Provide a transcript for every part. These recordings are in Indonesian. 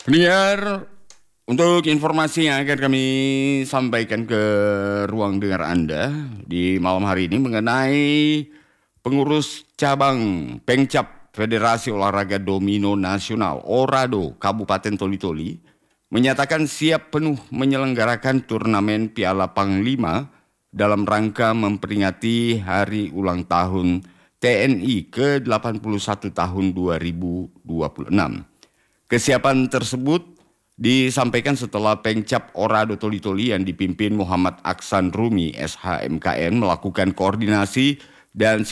Pendengar, untuk informasi yang akan kami sampaikan ke ruang dengar Anda di malam hari ini mengenai pengurus cabang Pengcap Federasi Olahraga Domino Nasional Orado Kabupaten Toli-Toli menyatakan siap penuh menyelenggarakan turnamen Piala Panglima dalam rangka memperingati hari ulang tahun TNI ke-81 tahun 2026. Kesiapan tersebut disampaikan setelah Pengcap Orado Toli-Toli yang dipimpin Muhammad Aksan Rumi SHMKN melakukan koordinasi dan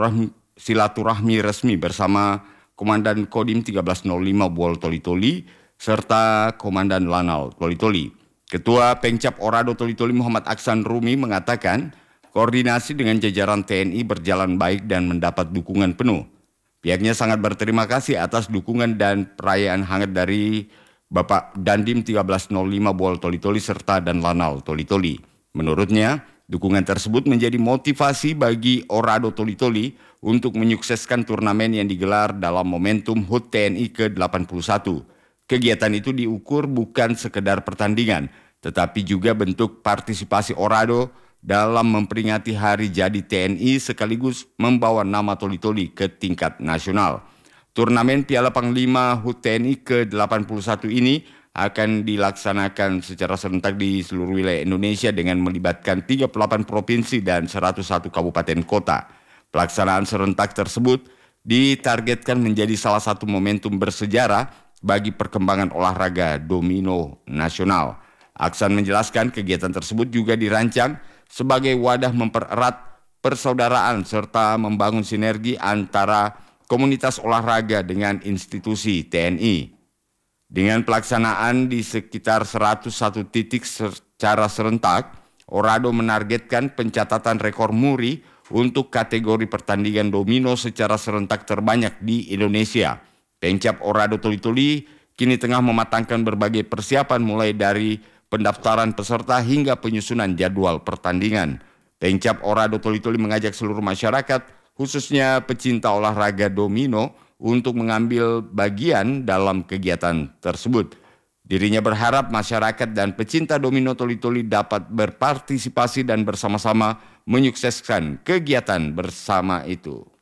silaturahmi resmi bersama Komandan Kodim 1305 Bol Toli-Toli serta Komandan Lanal Toli-Toli. Ketua Pengcap Orado Toli-Toli Muhammad Aksan Rumi mengatakan koordinasi dengan jajaran TNI berjalan baik dan mendapat dukungan penuh. Pihaknya sangat berterima kasih atas dukungan dan perayaan hangat dari Bapak Dandim 1305 Bol Toli-Toli serta dan Lanal Toli-Toli. Menurutnya, dukungan tersebut menjadi motivasi bagi Orado Toli-Toli untuk menyukseskan turnamen yang digelar dalam momentum HUT TNI ke-81. Kegiatan itu diukur bukan sekedar pertandingan, tetapi juga bentuk partisipasi Orado dalam memperingati hari jadi TNI sekaligus membawa nama Toli-Toli ke tingkat nasional. Turnamen Piala Panglima HUT TNI ke-81 ini akan dilaksanakan secara serentak di seluruh wilayah Indonesia dengan melibatkan 38 provinsi dan 101 kabupaten kota. Pelaksanaan serentak tersebut ditargetkan menjadi salah satu momentum bersejarah bagi perkembangan olahraga domino nasional. Aksan menjelaskan kegiatan tersebut juga dirancang sebagai wadah mempererat persaudaraan serta membangun sinergi antara komunitas olahraga dengan institusi TNI. Dengan pelaksanaan di sekitar 101 titik secara serentak, Orado menargetkan pencatatan rekor muri untuk kategori pertandingan domino secara serentak terbanyak di Indonesia. Pengcap Orado Toli-Toli kini tengah mematangkan berbagai persiapan mulai dari pendaftaran peserta hingga penyusunan jadwal pertandingan. Pengcap Orado Toli-Toli mengajak seluruh masyarakat, khususnya pecinta olahraga domino, untuk mengambil bagian dalam kegiatan tersebut. Dirinya berharap masyarakat dan pecinta domino Toli-Toli dapat berpartisipasi dan bersama-sama menyukseskan kegiatan bersama itu.